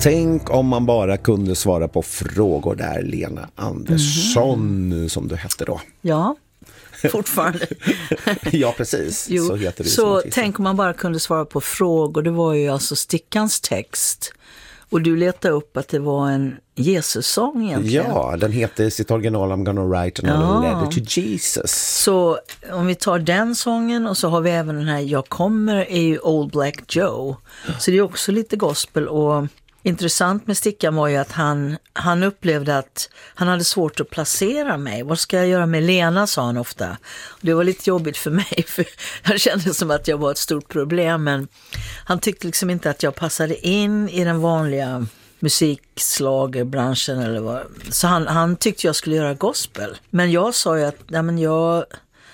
Tänk om man bara kunde svara på frågor där, Lena Andersson, som du hette då. Ja, fortfarande. Ja, precis. Jo, så heter det. Så tänk om man bara kunde svara på frågor. Det var ju alltså Stickans text. Och du letade upp att det var en Jesus-sång egentligen. Ja, den heter i sitt original I'm gonna write another letter to Jesus. Så om vi tar den sången och så har vi även den här Jag kommer är ju Old Black Joe. Så det är också lite gospel och intressant med Stickan var ju att han upplevde att han hade svårt att placera mig. Vad ska jag göra med Lena, sa han ofta. Och det var lite jobbigt för mig för jag kände som att jag var ett stort problem. Men han tyckte liksom inte att jag passade in i den vanliga musikslagerbranschen eller vad. Så han tyckte jag skulle göra gospel. Men jag sa ju att nej, men jag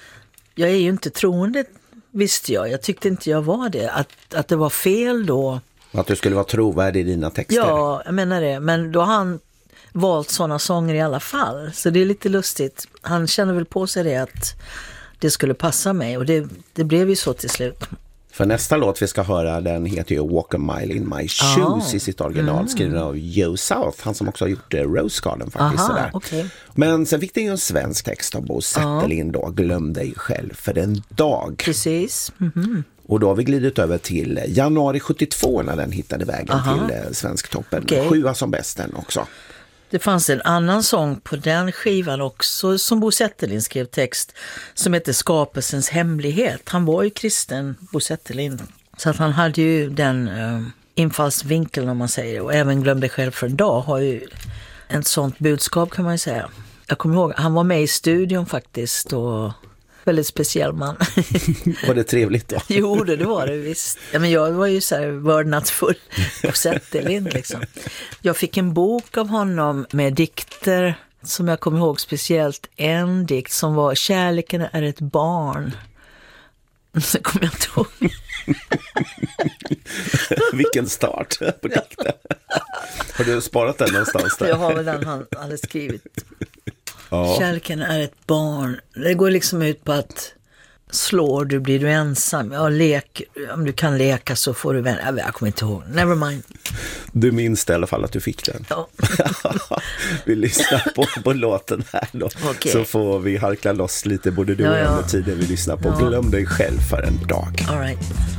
är ju inte troende, visste jag. Jag tyckte inte jag var det. Att det var fel då. Att du skulle vara trovärdig i dina texter. Ja, jag menar det. Men då har han valt sådana sånger i alla fall. Så det är lite lustigt. Han känner väl på sig det att det skulle passa mig. Och det blev ju så till slut. För nästa låt vi ska höra, den heter ju Walk a Mile in My Shoes i sitt original, skriven av Joe South, han som också har gjort Rose Garden faktiskt. Okay. Men sen fick det ju en svensk text av Bo Zetterlind då, Glöm dig själv för en dag. Precis. Och då har vi glidit över till januari 72 när den hittade vägen till Svensktoppen. Okay. 7 som bäst den också. Det fanns en annan sång på den skivan också som Bo Zetterlind skrev text som heter Skapelsens hemlighet. Han var ju kristen, Bo Zetterlind. Så att han hade ju den infallsvinkeln om man säger. Och även Glöm dig själv för en dag har ju ett sånt budskap kan man ju säga. Jag kommer ihåg, han var med i studion faktiskt och väldigt speciell man. Var det trevligt då? Jo, det var det visst. Ja, men jag var ju så här vördnadsfull på Zetterlind liksom. Jag fick en bok av honom med dikter som jag kommer ihåg speciellt. En dikt som var Kärleken är ett barn. Så kommer jag inte ihåg. Vilken start på dikten. Har du sparat den någonstans där? Jag har väl den han hade skrivit. Ja. Kärleken är ett barn. Det går liksom ut på att slår du blir du ensam. Ja, om du kan leka så får du vänner. Jag kommer inte ihåg. Never mind. Du minns i alla fall att du fick den. Ja. Vi lyssnar på låten här då. Okay. Så får vi harkla loss lite både du och jag under tiden vi lyssnar på Glöm dig själv för en dag. All right.